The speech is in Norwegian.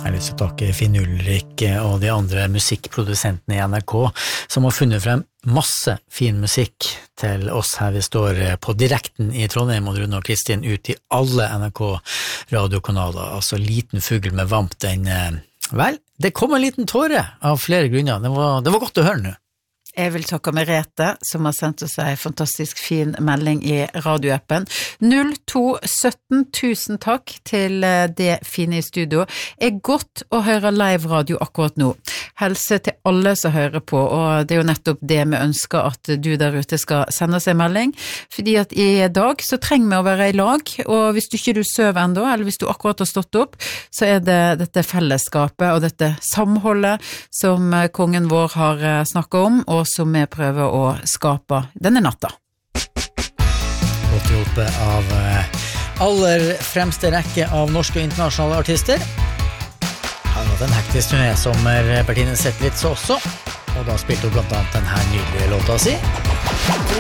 Jeg vil så takke Finn Ulrik og de andre musikkprodusentene I NRK som har funnet frem masse fin musikk til oss her vi står på direkten I Trondheim og Rune og Kristin ut I alle NRK radiokanaler, altså Liten fugl med vamp den, vel, det kom en liten tåre av flere grunner, det var godt å høre nå. Jeg vil takke Merete, som har sendt oss en fantastisk fin melding I radioappen. 0217, tusen takk til det fine I studio. Godt å høre live radio akkurat nå. Helse til alle som hører på, og det jo nettopp det vi ønsker at du der ute skal sende oss en melding, fordi at I dag så trenger vi å være I lag, og hvis du ikke sover enda, eller hvis du akkurat har stått opp, så det dette fellesskapet og dette samholdet som kongen vår har snakket om, og som vi prøver å skape denne natta. Godt hjulpet av aller fremste rekke av norske og internasjonale artister. Har hatt en hektisk turné-sommer, Bertine Zetlitz også, og da spilte hun blant annet denne nydelige låta si.